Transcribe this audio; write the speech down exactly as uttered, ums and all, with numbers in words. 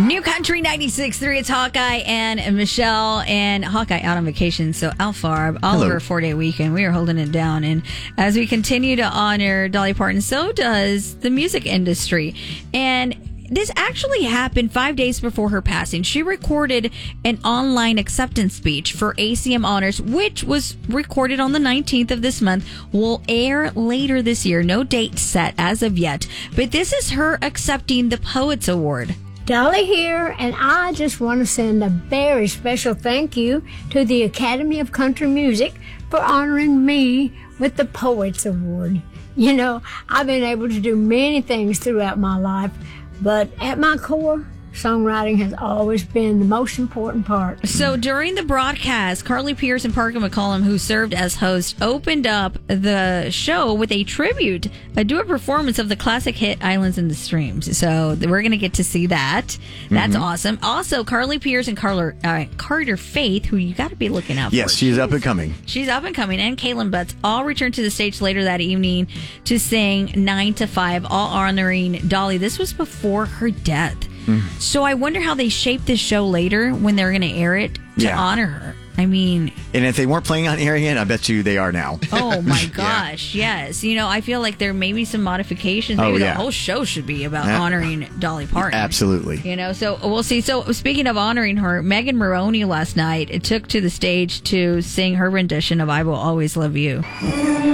New Country ninety-six point three, it's Hawkeye and Michelle, and Hawkeye out on vacation, so Alfarb, all Hello. over a four-day weekend. We are holding it down, and as we continue to honor Dolly Parton, so does the music industry. And this actually happened five days before her passing. She recorded an online acceptance speech for A C M Honors, which was recorded on the nineteenth of this month, will air later this year. No date set as of yet, but this is her accepting the Poets Award. Dolly here, and I just want to send a very special thank you to the Academy of Country Music for honoring me with the Poets Award. You know, I've been able to do many things throughout my life, but at my core, songwriting has always been the most important part. So during the broadcast, Carly Pierce and Parker McCollum, who served as hosts, opened up the show with a tribute, a do a performance of the classic hit Islands in the Streams. So we're going to get to see that. That's mm-hmm. awesome. Also, Carly Pierce and Carter, uh, Carter Faith, who you got to be looking out yes, for. Yes, she's up and coming. She's up and coming. And Kaylin Butts all returned to the stage later that evening to sing nine to five, all honoring Dolly. This was before her death. Mm-hmm. So I wonder how they shaped this show later when they're going to air it to yeah. honor her. I mean... And if they weren't planning on airing it, I bet you they are now. Oh, my gosh. yeah. Yes. You know, I feel like there may be some modifications. Maybe oh, the yeah. whole show should be about uh, honoring Dolly Parton. Absolutely. You know, so we'll see. So speaking of honoring her, Megan Maroney last night took to the stage to sing her rendition of I Will Always Love You.